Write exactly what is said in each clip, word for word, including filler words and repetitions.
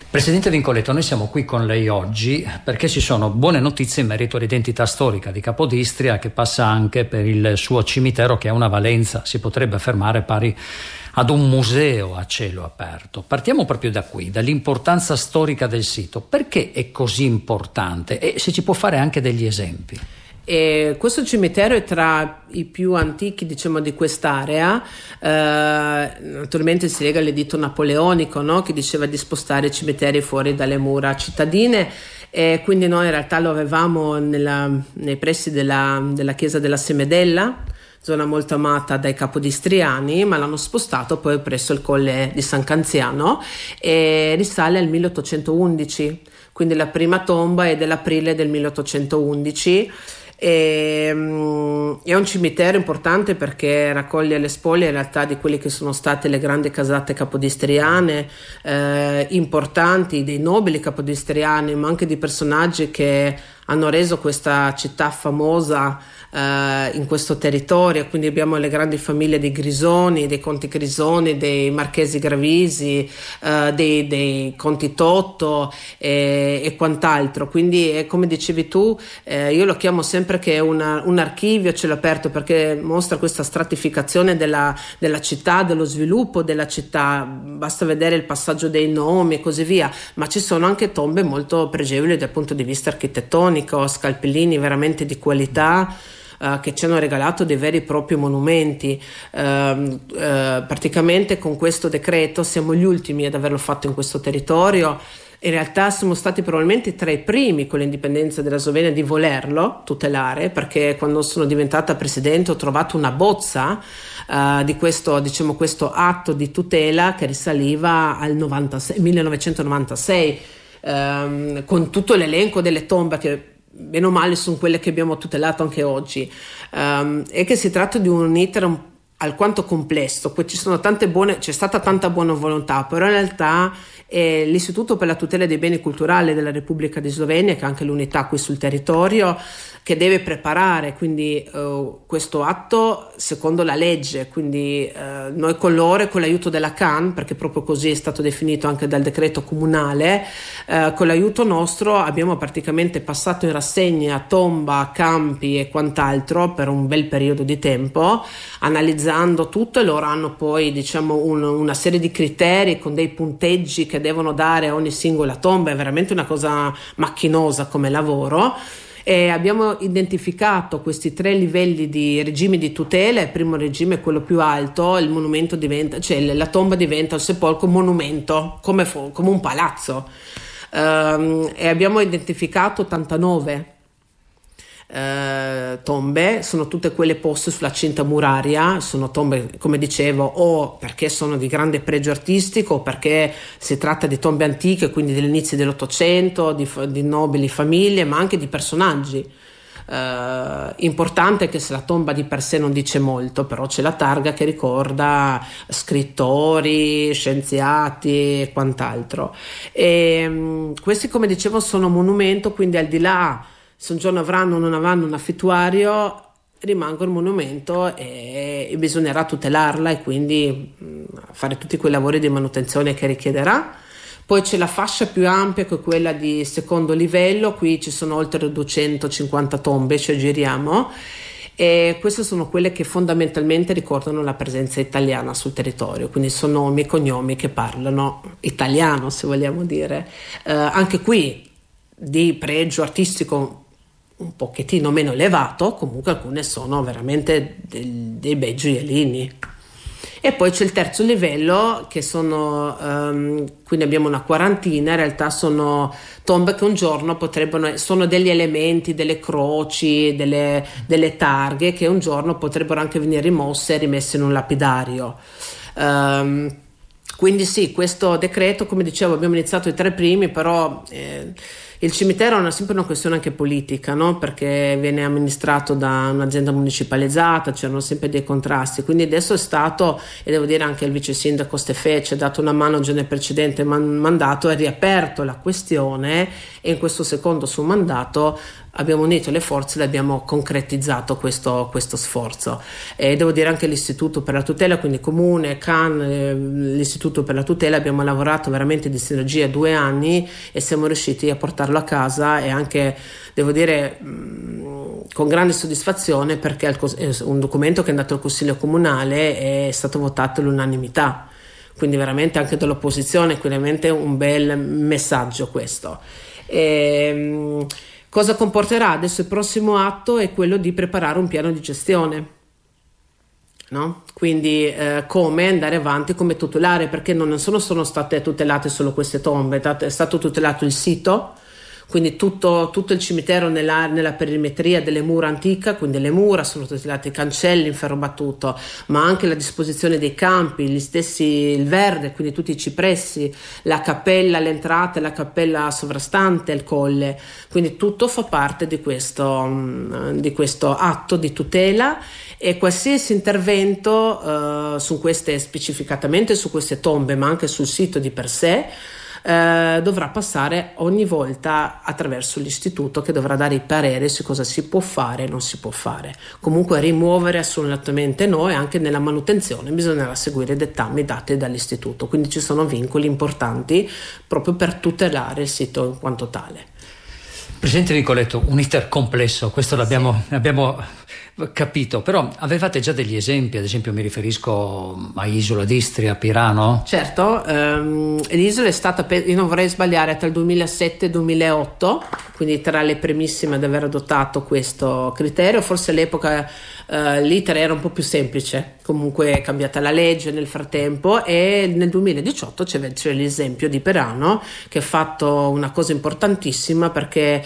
Presidente Vincoletto, noi siamo qui con lei oggi perché ci sono buone notizie in merito all'identità storica di Capodistria, che passa anche per il suo cimitero, che ha una valenza, si potrebbe affermare, pari ad un museo a cielo aperto. Partiamo proprio da qui, dall'importanza storica del sito. Perché è così importante? E se ci può fare anche degli esempi. E questo cimitero è tra i più antichi, diciamo, di quest'area. Eh, naturalmente si lega all'editto napoleonico, no? Che diceva di spostare i cimiteri fuori dalle mura cittadine, e quindi noi in realtà lo avevamo nella, nei pressi della, della chiesa della Semedella, zona molto amata dai capodistriani, ma l'hanno spostato poi presso il colle di San Canziano e risale al milleottocentoundici, quindi la prima tomba è dell'aprile del milleottocentoundici. E, um, è un cimitero importante perché raccoglie alle spoglie in realtà di quelle che sono state le grandi casate capodistriane, eh, importanti, dei nobili capodistriani, ma anche di personaggi che hanno reso questa città famosa eh, in questo territorio. Quindi abbiamo le grandi famiglie dei Grisoni, dei conti Grisoni, dei marchesi Gravisi, eh, dei, dei conti Totto e, e quant'altro. Quindi è, come dicevi tu, eh, io lo chiamo sempre che è una, un archivio a cielo aperto, perché mostra questa stratificazione della, della città, dello sviluppo della città. Basta vedere il passaggio dei nomi e così via, ma ci sono anche tombe molto pregevoli dal punto di vista architettonico, scalpellini veramente di qualità, Uh, che ci hanno regalato dei veri e propri monumenti. Uh, uh, praticamente con questo decreto siamo gli ultimi ad averlo fatto in questo territorio. In realtà siamo stati probabilmente tra i primi con l'indipendenza della Slovenia di volerlo tutelare, perché quando sono diventata presidente ho trovato una bozza uh, di questo, diciamo, questo atto di tutela che risaliva al novantasei, millenovecentonovantasei, um, con tutto l'elenco delle tombe che bene o male sono quelle che abbiamo tutelato anche oggi, um, e che si tratta di un iter un, alquanto complesso. Qui ci sono tante buone, c'è stata tanta buona volontà, però in realtà è l'Istituto per la tutela dei beni culturali della Repubblica di Slovenia, che ha anche l'unità qui sul territorio, che deve preparare quindi uh, questo atto secondo la legge. Quindi uh, noi con loro e con l'aiuto della C A N, perché proprio così è stato definito anche dal decreto comunale, uh, con l'aiuto nostro abbiamo praticamente passato in rassegna tomba, campi e quant'altro per un bel periodo di tempo, analizzando tutto, e loro hanno poi, diciamo, un, una serie di criteri con dei punteggi che devono dare a ogni singola tomba. È veramente una cosa macchinosa come lavoro. E abbiamo identificato questi tre livelli di regimi di tutela. Il primo regime è quello più alto, il monumento diventa, cioè la tomba diventa il sepolcro monumento, come, come un palazzo, um, e abbiamo identificato ottantanove Uh, tombe. Sono tutte quelle poste sulla cinta muraria, sono tombe, come dicevo, o perché sono di grande pregio artistico o perché si tratta di tombe antiche, quindi dell'inizio dell'Ottocento, di, di nobili famiglie, ma anche di personaggi. Uh, importante è che se la tomba di per sé non dice molto, però c'è la targa che ricorda scrittori, scienziati e quant'altro. E, um, questi, come dicevo, sono monumento, quindi al di là se un giorno avranno o non avranno un affittuario, rimangono monumento e, e bisognerà tutelarla e quindi mh, fare tutti quei lavori di manutenzione che richiederà. Poi c'è la fascia più ampia, che è quella di secondo livello. Qui ci sono oltre duecentocinquanta tombe, ci giriamo, e queste sono quelle che fondamentalmente ricordano la presenza italiana sul territorio, quindi sono nomi e cognomi che parlano italiano, se vogliamo dire. Eh, anche qui di pregio artistico un pochettino meno elevato, comunque alcune sono veramente dei, dei bei gioiellini. E poi c'è il terzo livello, che sono um, quindi abbiamo una quarantina, in realtà sono tombe che un giorno potrebbero, sono degli elementi, delle croci, delle, delle targhe che un giorno potrebbero anche venire rimosse e rimesse in un lapidario. Um, quindi sì, questo decreto, come dicevo, abbiamo iniziato i tre primi, però eh, il cimitero è una, sempre una questione anche politica, no? Perché viene amministrato da un'azienda municipalizzata, c'erano sempre dei contrasti, quindi adesso è stato, e devo dire anche il vice sindaco Stefè ci ha dato una mano già nel precedente man- mandato, ha riaperto la questione, e in questo secondo suo mandato abbiamo unito le forze e abbiamo concretizzato questo, questo sforzo. E devo dire anche l'Istituto per la Tutela, quindi Comune, C A N, eh, l'Istituto per la Tutela, abbiamo lavorato veramente di sinergia due anni e siamo riusciti a portarlo a casa, e anche, devo dire, mh, con grande soddisfazione, perché è un documento che è andato al Consiglio Comunale e è stato votato all'unanimità. Quindi veramente anche dall'opposizione, quindi veramente un bel messaggio questo. E, cosa comporterà? Adesso il prossimo atto è quello di preparare un piano di gestione, no? Quindi eh, come andare avanti come tutelare, perché non sono, sono state tutelate solo queste tombe, è stato tutelato il sito, quindi tutto, tutto il cimitero nella, nella perimetria delle mura antica, quindi le mura sono tutelate, i cancelli in ferro battuto, ma anche la disposizione dei campi, gli stessi, il verde, quindi tutti i cipressi, la cappella, l'entrata e la cappella sovrastante il colle, quindi tutto fa parte di questo, di questo atto di tutela, e qualsiasi intervento eh, su queste, specificatamente su queste tombe, ma anche sul sito di per sé, Eh, dovrà passare ogni volta attraverso l'istituto, che dovrà dare i pareri su cosa si può fare e non si può fare. Comunque rimuovere assolutamente no, e anche nella manutenzione bisognerà seguire i dettami dati dall'istituto, quindi ci sono vincoli importanti proprio per tutelare il sito in quanto tale. Presidente Nicoletto, un iter complesso, questo l'abbiamo sì. abbiamo capito, però avevate già degli esempi, ad esempio mi riferisco a Isola d'Istria, Pirano? Certo, ehm, l'isola è stata, io non vorrei sbagliare, tra il duemilasette e il duemilaotto, quindi tra le primissime ad aver adottato questo criterio. Forse all'epoca eh, l'iter era un po' più semplice, comunque è cambiata la legge nel frattempo, e nel duemiladiciotto c'è, c'è l'esempio di Pirano, che ha fatto una cosa importantissima, perché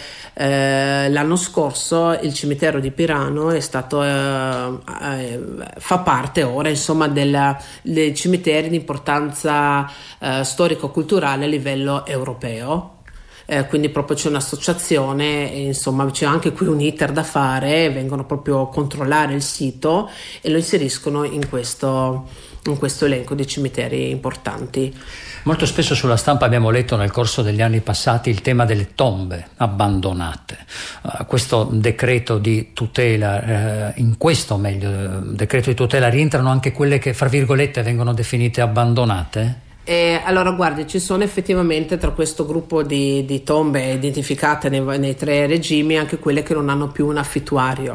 eh, l'anno scorso il cimitero di Pirano è stato eh, eh, fa parte ora, insomma, della, dei cimiteri di importanza eh, storico-culturale a livello europeo. Eh, quindi proprio c'è un'associazione, e, insomma, c'è anche qui un iter da fare, vengono proprio a controllare il sito e lo inseriscono in questo, in questo elenco di cimiteri importanti. Molto spesso sulla stampa abbiamo letto nel corso degli anni passati il tema delle tombe abbandonate. Uh, questo decreto di tutela, uh, in questo meglio uh, decreto di tutela, rientrano anche quelle che, fra virgolette, vengono definite abbandonate? Eh, allora guardi, ci sono effettivamente tra questo gruppo di, di tombe identificate nei, nei tre regimi anche quelle che non hanno più un affittuario.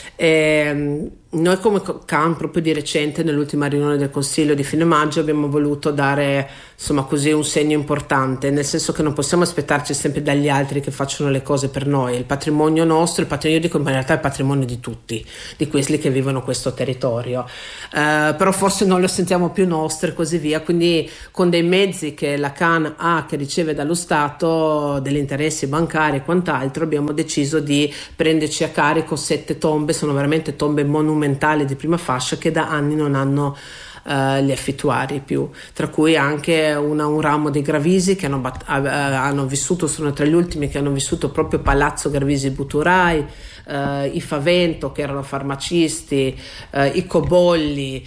Eh, noi come C A N, proprio di recente, nell'ultima riunione del Consiglio di fine maggio, abbiamo voluto dare, insomma, così un segno importante, nel senso che non possiamo aspettarci sempre dagli altri che facciano le cose per noi. Il patrimonio nostro, il patrimonio, io dico, in realtà è il patrimonio di tutti, di quelli che vivono questo territorio, eh, però forse non lo sentiamo più nostro e così via, quindi con dei mezzi che la C A N ha, che riceve dallo Stato, degli interessi bancari e quant'altro, abbiamo deciso di prenderci a carico sette tombe, sono veramente tombe monumentali di prima fascia, che da anni non hanno uh, gli affittuari più, tra cui anche una, un ramo dei Gravisi che hanno, uh, hanno vissuto, sono tra gli ultimi che hanno vissuto proprio Palazzo Gravisi Buturai, uh, i Favento che erano farmacisti, uh, i Cobolli,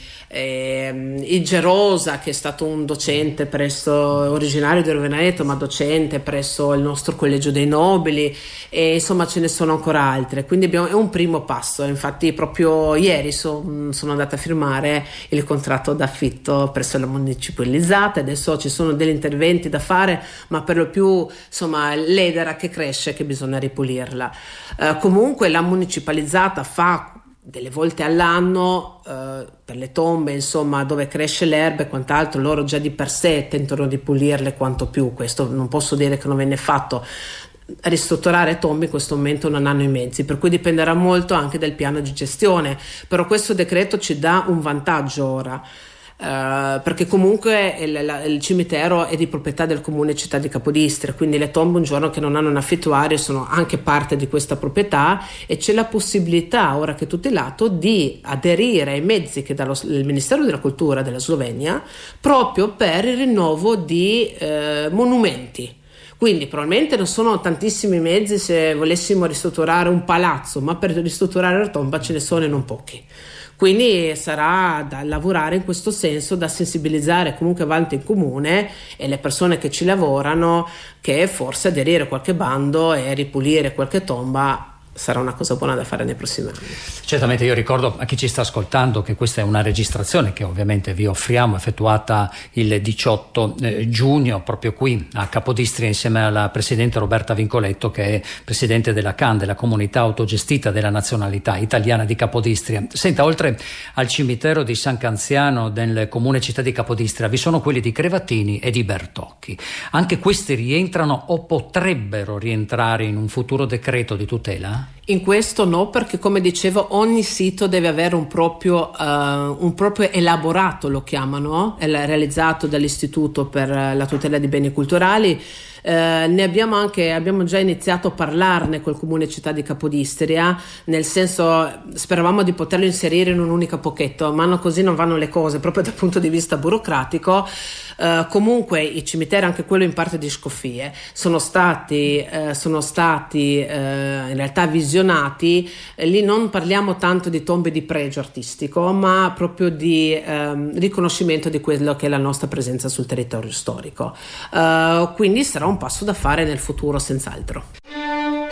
eh, il Gerosa che è stato un docente presso, originario di Roveneto ma docente presso il nostro Collegio dei Nobili, e insomma ce ne sono ancora altre, quindi abbiamo, è un primo passo. Infatti proprio ieri so, sono andata a firmare il contratto d'affitto presso la municipalizzata, adesso ci sono degli interventi da fare, ma per lo più, insomma, l'edera che cresce, che bisogna ripulirla. Uh, comunque la municipalizzata fa delle volte all'anno eh, per le tombe, insomma, dove cresce l'erba e quant'altro, loro già di per sé tentano di pulirle quanto più. Questo non posso dire che non venne fatto. Ristrutturare tombe in questo momento non hanno i mezzi, per cui dipenderà molto anche dal piano di gestione, però questo decreto ci dà un vantaggio ora. Uh, perché comunque il, la, il cimitero è di proprietà del comune città di Capodistria, quindi le tombe un giorno che non hanno un affittuario sono anche parte di questa proprietà, e c'è la possibilità, ora che è tutelato, di aderire ai mezzi che dà lo, il Ministero della Cultura della Slovenia proprio per il rinnovo di eh, monumenti. Quindi probabilmente non sono tantissimi mezzi se volessimo ristrutturare un palazzo, ma per ristrutturare la tomba ce ne sono e non pochi. Quindi sarà da lavorare in questo senso, da sensibilizzare comunque avanti in comune e le persone che ci lavorano, che forse aderire a qualche bando e ripulire qualche tomba sarà una cosa buona da fare nei prossimi anni. Certamente, io ricordo a chi ci sta ascoltando che questa è una registrazione che ovviamente vi offriamo, effettuata il diciotto giugno proprio qui a Capodistria insieme alla presidente Roberta Vincoletto, che è presidente della C A N, della comunità autogestita della nazionalità italiana di Capodistria. Senta, oltre al cimitero di San Canziano del comune città di Capodistria vi sono quelli di Crevatini e di Bertocchi. Anche questi rientrano o potrebbero rientrare in un futuro decreto di tutela? In questo no, perché come dicevo ogni sito deve avere un proprio, uh, un proprio elaborato, lo chiamano, è realizzato dall'Istituto per la tutela dei beni culturali. Eh, ne abbiamo anche abbiamo già iniziato a parlarne col comune città di Capodistria, nel senso speravamo di poterlo inserire in un unico pacchetto, ma no, così non vanno le cose proprio dal punto di vista burocratico. Eh, comunque i cimiteri, anche quello in parte di Scoffie, sono stati eh, sono stati eh, in realtà visionati. Eh, lì non parliamo tanto di tombe di pregio artistico, ma proprio di ehm, riconoscimento di quello che è la nostra presenza sul territorio storico. Eh, quindi sarà un passo da fare nel futuro senz'altro.